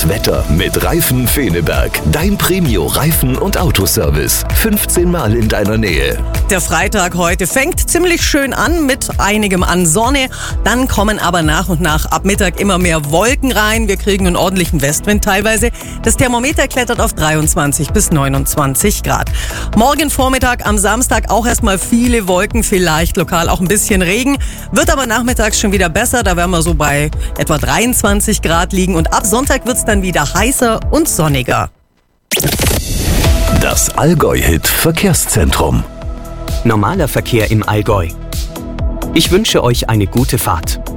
Das Wetter mit Reifen Feneberg. Dein Premio Reifen- und Autoservice. 15 Mal in deiner Nähe. Der Freitag heute fängt ziemlich schön an mit einigem an Sonne. Dann kommen aber nach und nach ab Mittag immer mehr Wolken rein. Wir kriegen einen ordentlichen Westwind teilweise. Das Thermometer klettert auf 23 bis 29 Grad. Morgen Vormittag am Samstag auch erstmal viele Wolken, vielleicht lokal auch ein bisschen Regen. Wird aber nachmittags schon wieder besser. Da werden wir so bei etwa 23 Grad liegen. Und ab Sonntag wird es dann wieder heißer und sonniger. Das Allgäu-Hit Verkehrszentrum. Normaler Verkehr im Allgäu. Ich wünsche euch eine gute Fahrt.